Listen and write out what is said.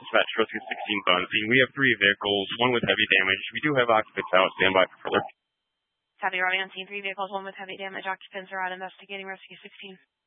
dispatch Rescue 16 Bunting. We have 3 vehicles, one with heavy damage. We do have occupants out. Stand by for further. Copy, Robbie on scene. 3 vehicles, one with heavy damage. Occupants are out investigating Rescue 16.